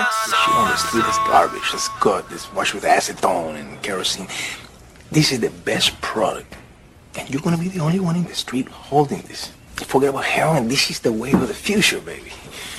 Shit on the street is garbage. It's good. It's washed with acetone and kerosene. This is the best product. And you're gonna be the only one in the street holding this. Forget about heroin. This is the way of the future, baby.